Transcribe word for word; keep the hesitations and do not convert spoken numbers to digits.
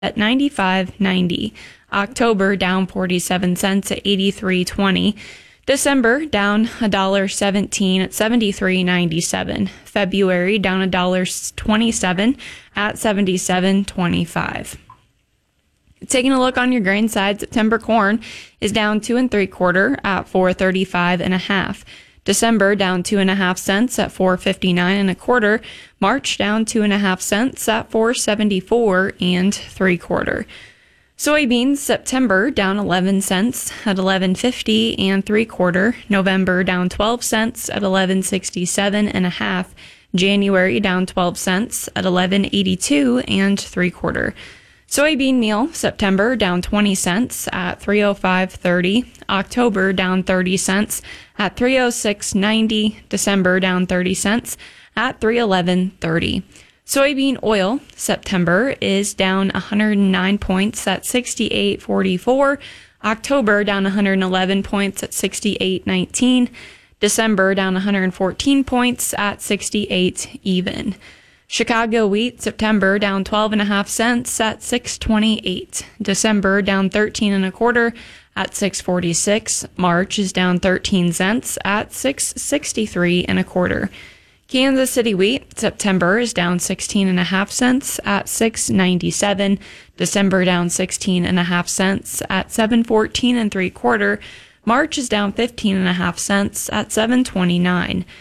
at ninety-five ninety. October down forty-seven cents at eighty-three twenty. December down one dollar seventeen at seventy-three ninety-seven. February down one dollar twenty-seven at seventy-seven twenty-five. Taking a look on your grain side, September corn is down two and three quarter at four thirty-five and a half. December down two and a half cents at four fifty-nine and a quarter. March down two and a half cents at four seventy-four and three quarter. Soybeans, September down eleven cents at eleven fifty and three quarter. November down twelve cents at eleven sixty-seven and a half. January down twelve cents at eleven eighty-two and three quarter. Soybean meal, September down twenty cents at three oh five thirty. October down thirty cents at three oh six ninety. December down thirty cents at three eleven thirty. Soybean oil, September is down one hundred nine points at sixty-eight forty-four. October down one hundred eleven points at sixty-eight nineteen. December down one hundred fourteen points at sixty-eight even. Chicago wheat, September down twelve and a half cents at six twenty-eight. December down thirteen and a quarter at six forty-six. March is down thirteen cents at six sixty-three and a quarter. Kansas City wheat, September is down sixteen and a half cents at six ninety-seven. December down sixteen and a half cents at seven fourteen and three quarter. March is down fifteen and a half cents at seven twenty-nine.